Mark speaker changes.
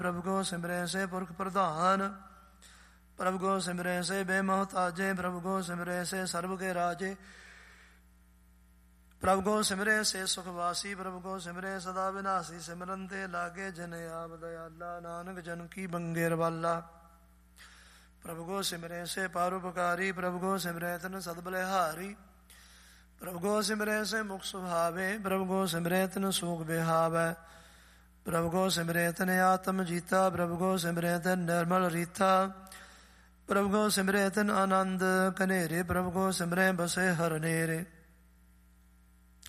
Speaker 1: ਪ੍ਰਭੂ ਕੋ ਸਿਮਰੈ ਸੇ ਪੁਰਖ ਪ੍ਰਧਾਨ। ਪ੍ਰਭੂ ਕੋ ਸਿਮਰੈ ਸੇ ਬੇਮੋਹਤਾਜੇ। ਪ੍ਰਭੂ ਕੋ ਸਿਮਰੈ ਸੇ ਸਰਬ ਕੇ ਰਾਜੇ। ਪ੍ਰਭੂ ਕੋ ਸਿਮਰੈ ਸੇ ਸੁਖਵਾਸੀ। ਪ੍ਰਭੂ ਕੋ ਸਿਮਰੈ ਸਦਾ ਵਿਨਾਸੀ। ਸਿਮਰਨ ਤੇ ਲਾਗੇ ਜਨ ਆਪ ਦਇਆਲਾ। ਨਾਨਕ ਜਨ ਕੀ ਬੰਗੇ ਰਵਾਲਾ। ਪ੍ਰਭੂ ਕੋ ਸਿਮਰੈ ਸੇ ਪਰਉਪਕਾਰੀ। ਪ੍ਰਭੂ ਕੋ ਸਿਮਰੈ ਤਨ ਸਦ ਬਲਿਹਾਰੀ। ਪ੍ਰਭੂ ਕੋ ਸਿਮਰੈ ਸੇ ਮੁਖ ਸੁਭਾਵੇ। ਪ੍ਰਭੂ ਕੋ ਸਿਮਰੈ ਤਨ ਸੂਖ ਬਿਹਾਵੈ। ਪ੍ਰਭੂ ਕੋ ਸਿਮਰੈ ਤਨ ਆਤਮ ਜੀਤਾ। ਪ੍ਰਭੂ ਕੋ ਸਿਮਰੈ ਤਨ ਨਿਰਮਲ ਰੀਤਾ। ਪ੍ਰਭੂ ਕੋ ਸਿਮਰੈ ਤਨ ਆਨੰਦ ਕਨੇਰੇ। ਪ੍ਰਭੂ ਕੋ ਸਿਮਰੈ ਬਸੇ ਹਰ ਨੇਰੇ।